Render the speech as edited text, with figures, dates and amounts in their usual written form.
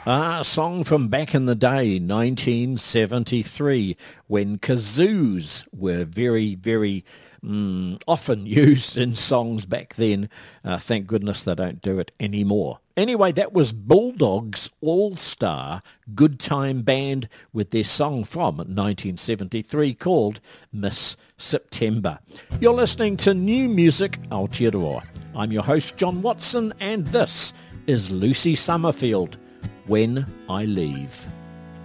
A song from back in the day, 1973, when kazoos were very, very often used in songs back then. Thank goodness they don't do it anymore. Anyway, that was Bulldogs All-Star Good Time Band with their song from 1973 called Miss September. You're listening to New Music Aotearoa. I'm your host, John Watson, and this is Lucy Summerfield, When I Leave.